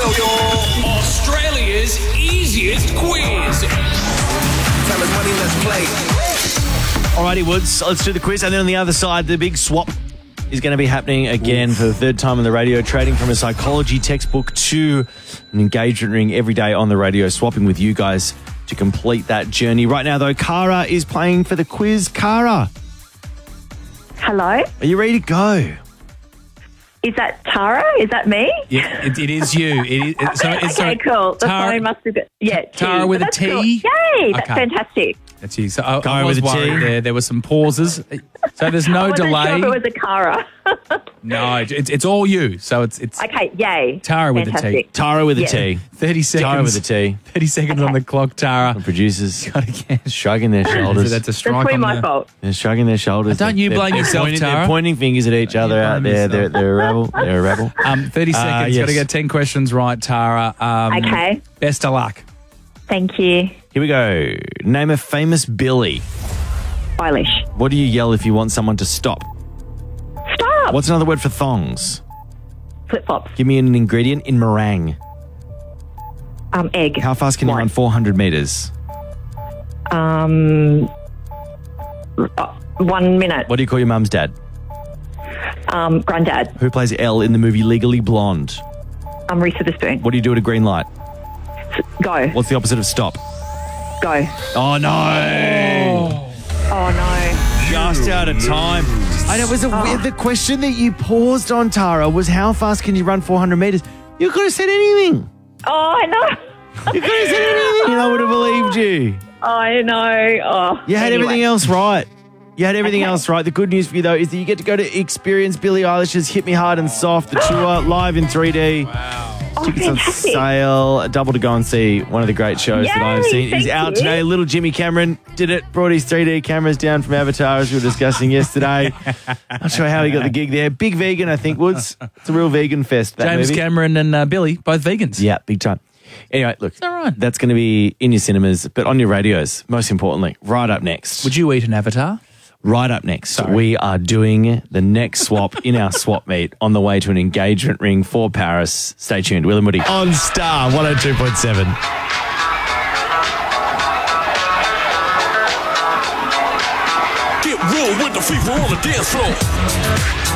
go, y'all. Australia's easiest quiz. Tell us money, let's play. Alrighty, Woods, let's do the quiz. And then on the other side, the big swap is going to be happening again for the third time on the radio, trading from a psychology textbook to an engagement ring every day on the radio, swapping with you guys to complete that journey. Right now, though, Cara is playing for the quiz. Cara, Hello? are you ready to go? Is that Tara? Is that me? Yeah, it is you. Okay, cool. The Tara, phone must have been... Yeah, Tara T. with a That's T? cool. Yay, that's Okay. fantastic. That's you. So I Cara was with a T. worried there. There were some pauses. So there's no I wasn't delay. sure if it was a Cara. No, it's all you. So it's Okay, yay. Tara with a T. Fantastic. Tara with a Yeah. T. 30 seconds. Tara with a T. 30 seconds on the clock, Tara. The producers Gotta guess. shrugging their shoulders. That's a That's strike probably on my the... fault. They're shrugging their shoulders. Don't you blame yourself, pointing, Tara. They're pointing fingers at each other out blame there. yourself. They're a rebel. They're a rebel. 30 seconds. yes. Got to get 10 questions right, Tara. Okay. Best of luck. Thank you. Here we go. Name a famous Billy. Eilish. What do you yell if you want someone to stop? Stop. What's another word for thongs? Flip-flops. Give me an ingredient in meringue. Egg. How fast can you Wine. run 400 meters? 1 minute. What do you call your mum's dad? Granddad. Who plays Elle in the movie Legally Blonde? Reese Witherspoon. What do you do at a green light? Go. What's the opposite of stop? Go. Oh, no. Oh, no. Just out of time. I know, it was the question that you paused on, Tara, was how fast can you run 400 meters? You could have said anything. Oh, I know. You could have said anything and I would have believed you. I know. Oh, You had anyway. everything else right. You had everything Okay. else right. The good news for you, though, is that you get to go to experience Billie Eilish's Hit Me Hard and Soft, the tour, live in 3D. Wow. Oh, Tickets on fantastic. sale. A double to go and see one of the great shows that I've Yay, seen. He's thank out you. today. Little Jimmy Cameron did it. Brought his 3D cameras down from Avatar, as we were discussing yesterday. Not sure how he got the gig there. Big vegan, I think, Woods. It's a real vegan fest, that James movie. Cameron and Billy, both vegans. Yeah, big time. Anyway, look, all right? that's going to be in your cinemas, but on your radios, most importantly. Right up next. Would you eat an avatar? Right up next, Sorry. we are doing the next swap in our swap meet on the way to an engagement ring for Paris. Stay tuned. Will and Woody. On Star 102.7. Get real with the fever on the dance floor.